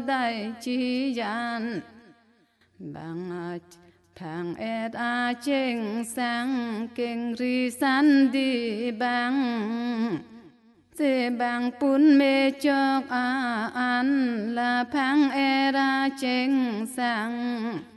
đại chi gian bằng thang et a cheng sang keng ri san đi bằng se bang pun me chok a an la phang era cheng sang